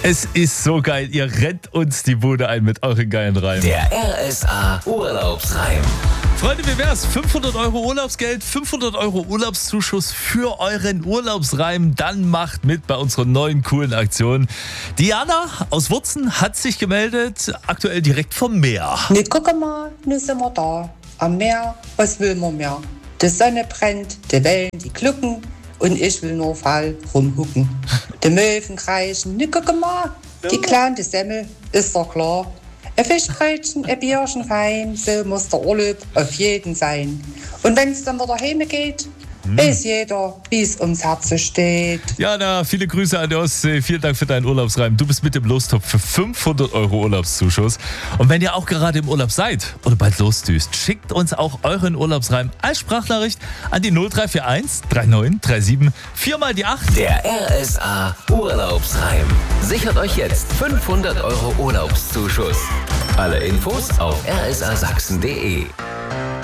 Es ist so geil. Ihr rennt uns die Bude ein mit euren geilen Reimen. Der RSA Urlaubsreim. Freunde, wie wär's? 500 € Urlaubsgeld, 500 € Urlaubszuschuss für euren Urlaubsreim. Dann macht mit bei unserer neuen coolen Aktion. Diana aus Wurzen hat sich gemeldet, aktuell direkt vom Meer. Ne, guck mal, nun sind wir da. Am Meer, was will man mehr? Die Sonne brennt, die Wellen, die glucken und ich will nur faul rumhucken. Die Möwen kreischen, ne, guck mal, die kleine Semmel, ist doch klar. Ein Fischbrötchen, ein Bierchen rein, so muss der Urlaub auf jeden sein. Und wenn's dann wieder heim geht, weiß jeder, wie es ums Herz steht. Jana, viele Grüße an die Ostsee. Vielen Dank für deinen Urlaubsreim. Du bist mit im Lostopf für 500 € Urlaubszuschuss. Und wenn ihr auch gerade im Urlaub seid oder bald losdüst, schickt uns auch euren Urlaubsreim als Sprachnachricht an die 0341 3937 4 die 8. Der RSA Urlaubsreim. Sichert euch jetzt 500 € Urlaubszuschuss. Alle Infos auf rsasachsen.de.